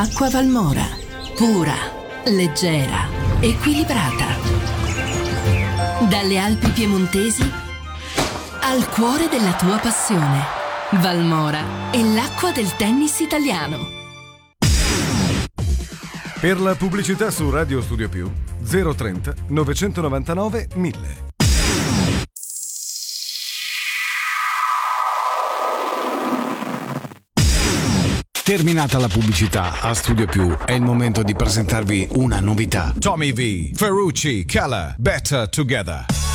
Acqua Valmora, pura, leggera, equilibrata. Dalle Alpi piemontesi al cuore della tua passione. Valmora è l'acqua del tennis italiano. Per la pubblicità su Radio Studio Più 030 999 1000. Terminata la pubblicità, a Studio Più è il momento di presentarvi una novità. Tommy V, Ferrucci, Keller, Better Together.